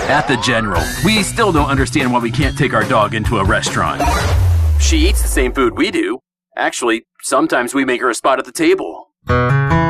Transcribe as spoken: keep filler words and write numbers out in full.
At the General, we still don't understand why we can't take our dog into a restaurant. She eats the same food we do. Actually, sometimes we make her a spot at the table.